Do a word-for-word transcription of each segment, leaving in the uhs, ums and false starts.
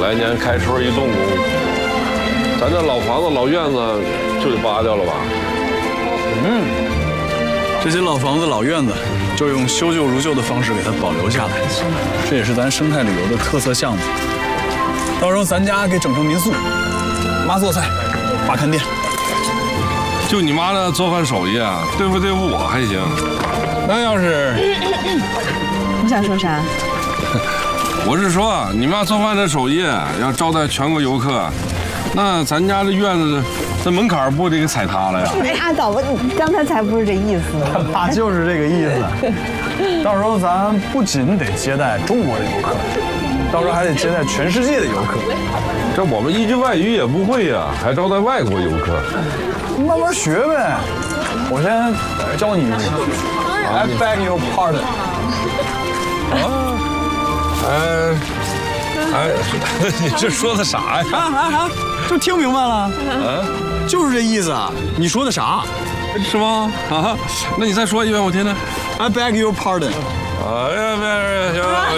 来年开春一动工，咱这老房子、老院子就得扒掉了吧？ 嗯，这些老房子、老院子就用修旧如旧的方式给它保留下来，这也是咱生态旅游的特色项目。到时候咱家给整成民宿，妈做菜，爸看店。 就你妈的做饭手艺啊，对付对付我还行。 那要是…… 你想说啥？ 我是说，你妈做饭的手艺要招待全国游客，那咱家这院子这门槛不得给踩塌了呀？ 哎，阿导，我你刚才才不是这意思。 爸就是这个意思。到时候咱不仅得接待中国的游客，到时候还得接待全世界的游客。 这我们一句外语也不会呀，还招待外国游客？ 慢慢学呗。我先教你一句。I beg your pardon。 啊。哎，哎，你这说的啥呀？ 啊啊啊！就听明白了？啊，就是这意思啊！你说的啥？ 是吗？啊，那你再说一遍我听听。 I beg your pardon。 哎呀，别别行了，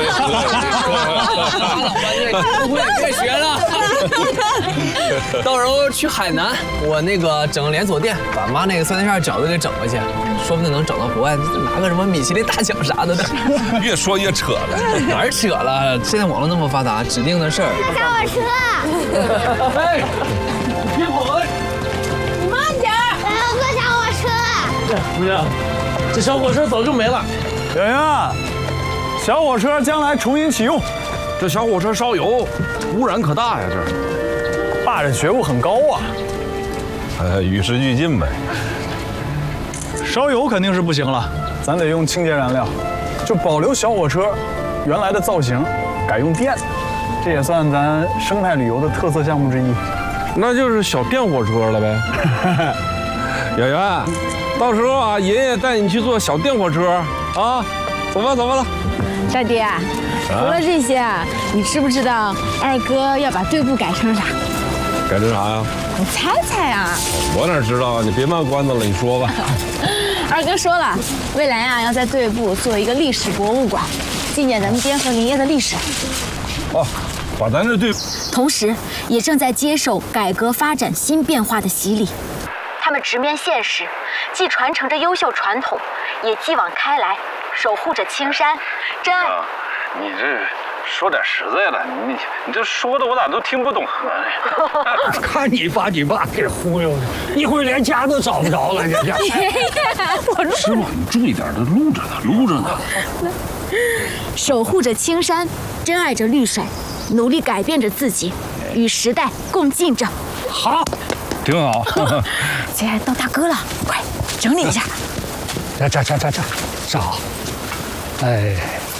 我也别学了。到时候去海南，我那个整个连锁店，把妈那个酸菜馅饺子给整过去，说不定能整到国外，拿个什么米其林大奖啥的呢。 越说越扯了， 哪儿扯了？现在网络那么发达，指定的事儿。 小火车。 哎，别跑！ 你慢点儿，我要坐小火车。 姑娘，这小火车早就没了。 圆圆，小火车将来重新启用。 这小火车烧油，污染可大呀！这， 爸这觉悟很高啊。 呃，与时俱进呗。 烧油肯定是不行了，咱得用清洁燃料，就保留小火车原来的造型，改用电，这也算咱生态旅游的特色项目之一。 那就是小电火车了呗。圆圆，到时候啊，爷爷带你去坐小电火车啊，走吧走吧了。 大爹，除了这些啊，你知不知道二哥要把队部改成啥？ 改成啥呀？ 你猜猜啊！ 我哪知道啊？你别卖关子了，你说吧。 二哥说了，未来啊要在队部做一个历史博物馆，纪念咱们滇河林业的历史。 哦，把咱这队， 同时也正在接受改革发展新变化的洗礼。他们直面现实，既传承着优秀传统，也继往开来，守护着青山，珍爱。 啊，你这说点实在的，你你这说的我咋都听不懂啊？ 看你把你爸给忽悠的，一会儿连家都找不着了，这家。 我录。 师傅，你注意点，这录着呢，录着呢。 守护着青山，珍爱着绿水，努力改变着自己，与时代共进着。 好。 挺好， 姐到大哥了，快整理一下。 这这这这这，站好。哎，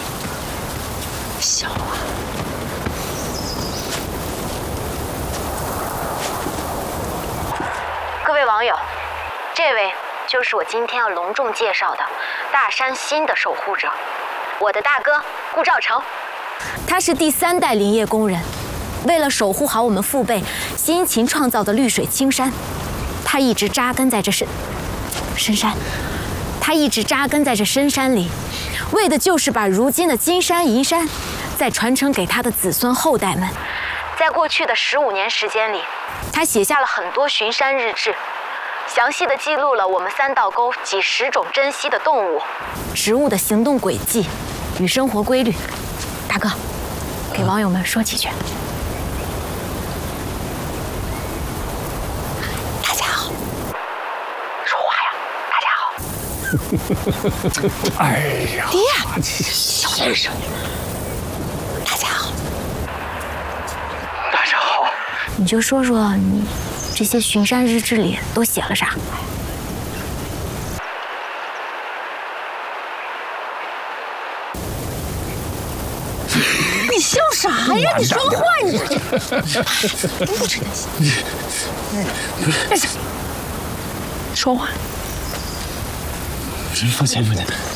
小啊。各位网友，这位就是我今天要隆重介绍的大山新的守护者，我的大哥顾兆成。他是第三代林业工人。为了守护好我们父辈辛勤创造的绿水青山，他一直扎根在这深深山，他一直扎根在这深山里，为的就是把如今的金山银山再传承给他的子孙后代们。在过去的十五年时间里，他写下了很多巡山日志，详细的记录了我们三道沟几十种珍稀的动物、植物的行动轨迹与生活规律。大哥，给网友们说几句。 哎呀， 爹，小点声。大家好， 大家好。 你就说说你这些巡山日志里都写了啥？ 你笑啥呀？你说话你不知道说话。 付钱付钱。